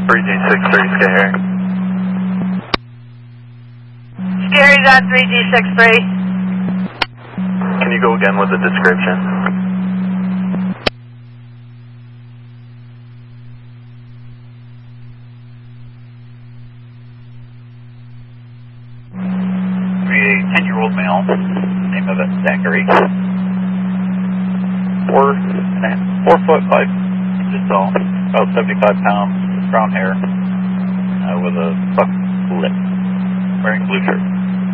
3G63, Scary. Scary's on 3G63. Can you go again with the description? A 10-year-old male, name of it Zachary. 4'5" tall, about 75 pounds, brown hair, with a buck lip, wearing blue shirt.